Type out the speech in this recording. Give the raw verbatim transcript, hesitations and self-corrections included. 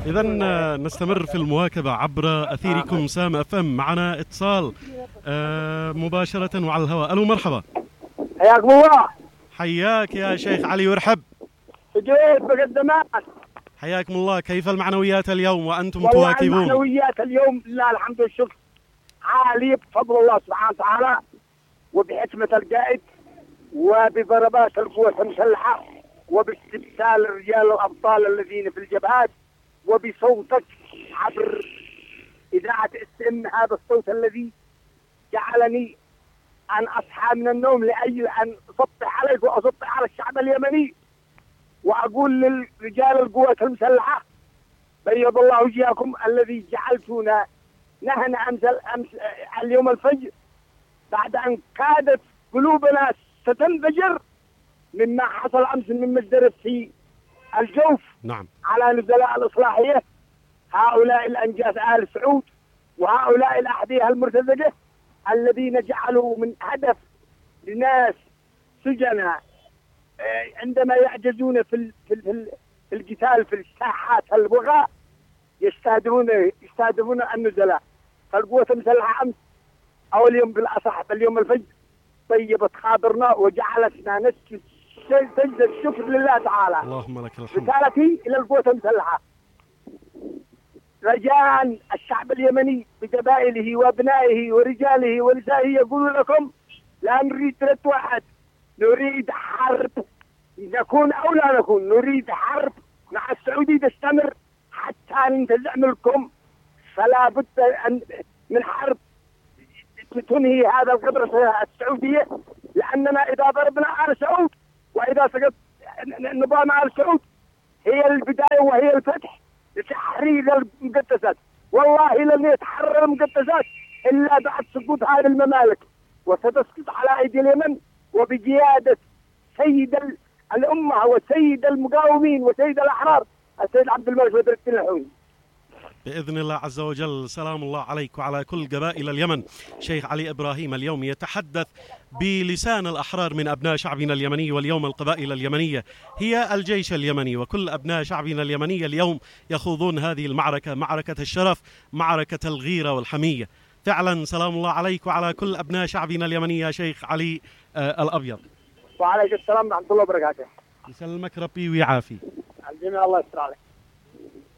إذا نستمر في المواكبة عبر أثيركم سام اف ام. معنا اتصال آه مباشرة وعلى الهواء. ألو مرحبا. حياكم الله. حياك يا شيخ علي وارحب. جيت مقدمات. حياكم الله. كيف المعنويات اليوم وأنتم والله تواكبون؟ المعنويات اليوم لله الحمد والشكر عالية بفضل الله سبحانه وتعالى وبحكمة القائد وبضربات القوة المسلحة وباستبسال الرجال الأبطال الذين في الجبهات وبصوتك عبر إذاعة اس ام، هذا الصوت الذي جعلني أن أصحى من النوم لأجل أن أصبح عليك وأصبح على الشعب اليمني وأقول للرجال القوة المسلحة بيض الله وجهكم الذي جعلتونا نهن أمس أمس اليوم الفجر بعد أن كادت قلوبنا ستنفجر مما حصل أمس من مجزرة في الجوف. نعم. على نزلاء الإصلاحية هؤلاء الأنجاز آل سعود وهؤلاء الأحذية المرتزقة الذين جعلوا من هدف لناس سجناء عندما يعجزون في في في القتال في الساحات البغاء يستهدفون يستهدفون النزلاء. فالقوة المسلحة أمس أو اليوم بالأصح باليوم الفجر طيبت خاطرنا وجعلتنا نسجد سجدة الشكر لله تعالى. اللهم لك الحمد. رسالتي إلى القوة المسلحة رجاء الشعب اليمني بقبائله وابنائه ورجاله ونسائه يقول لكم لا نريد ثلاث واحد، نريد حرب. نكون أو لا نكون نريد حرب مع السعودي تستمر حتى ننتزع منكم. فلا بد أن من حرب تنهي هذا القدرة السعودية، لأننا إذا ضربنا آل سعود وإذا سقط نظام آل سعود هي البداية وهي الفتح لتحرير المقدسات. والله لن يتحرر المقدسات إلا بعد سقوط هذه الممالك، وستسقط على أيدي اليمن وبقيادة سيد الأمة وسيد المقاومين وسيد الأحرار السيد عبد الملك بدر الدين الحوثي بإذن الله عز وجل. سلام الله عليك وعلى كل قبائل اليمن. شيخ علي إبراهيم اليوم يتحدث بلسان الأحرار من أبناء شعبنا اليمني، واليوم القبائل اليمنية هي الجيش اليمني، وكل أبناء شعبنا اليمني اليوم يخوضون هذه المعركة، معركة الشرف، معركة الغيرة والحمية. فعلا سلام الله عليك وعلى كل أبناء شعبنا اليمني يا شيخ علي آه الأبيض. وعليك السلام ورحمة الله وبركاته. يسلمك ربي ويعافي. الجميع الله يستر عليك.